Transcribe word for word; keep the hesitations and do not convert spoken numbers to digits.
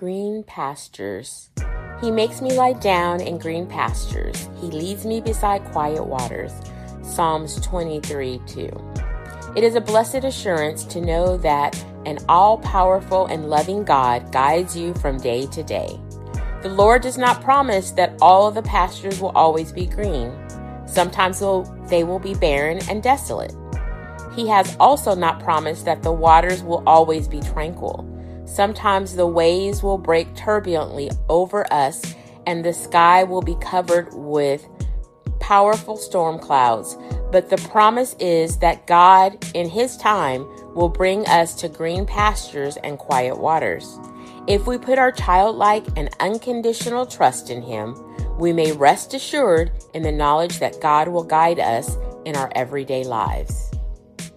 green pastures. He makes me lie down in green pastures. He leads me beside quiet waters. Psalms twenty-three two. It is a blessed assurance to know that an all-powerful and loving God guides you from day to day. The Lord does not promise that all of the pastures will always be green. Sometimes they will be barren and desolate. He has also not promised that the waters will always be tranquil. Sometimes the waves will break turbulently over us and the sky will be covered with powerful storm clouds. But the promise is that God, in His time, will bring us to green pastures and quiet waters. If we put our childlike and unconditional trust in Him, we may rest assured in the knowledge that God will guide us in our everyday lives.